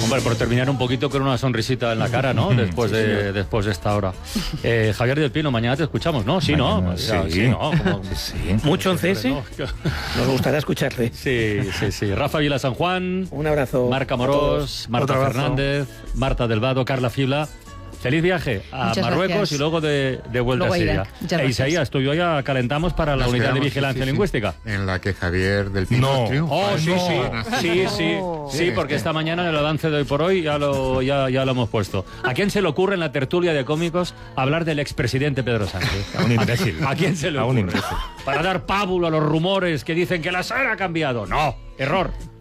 Hombre, por terminar un poquito con una sonrisita en la cara, ¿no? Después de esta hora. Javier del Pino, mañana te escuchamos, ¿no? Sí, mañana, ¿no? sí, ¿no? Mucho en CS. ¿no? Nos gustaría escucharte. Sí. Rafa Vila San Juan. Un abrazo. Marca Morós, Marta Fernández, Marta Delvado, Carla Fibla. Feliz viaje a Muchas Marruecos gracias. y luego de vuelta Luego a Siria. Muchas gracias. Isaías, tú y yo ya calentamos para la Nos unidad de quedamos, vigilancia lingüística. En la que Javier del Pino No. triunfa. Oh, sí, porque esta mañana en el avance de hoy por hoy ya lo hemos puesto. ¿A quién se le ocurre en la tertulia de cómicos hablar del expresidente Pedro Sánchez? A un imbécil. ¿A quién se le A un ocurre? imbécil. Para dar pábulo a los rumores que dicen que la SER ha cambiado. No, error.